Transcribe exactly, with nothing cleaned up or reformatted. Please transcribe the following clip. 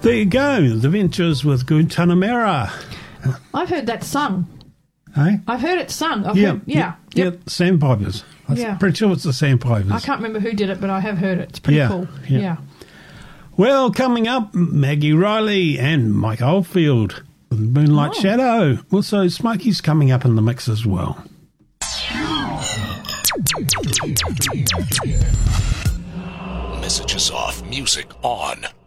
There you go, The Ventures with Guantanamera. I've heard that sung. Eh? I've heard it sung. I've Yeah, heard, yeah, yeah, yep. yeah, Sandpipers. I'm Yeah. pretty sure it's the Sandpipers. I can't remember who did it, but I have heard it. It's pretty Yeah, cool. yeah. Yeah. Well, coming up, Maggie Riley and Mike Oldfield with Moonlight Oh. Shadow. Also, Smokey's coming up in the mix as well. Messages off, music on.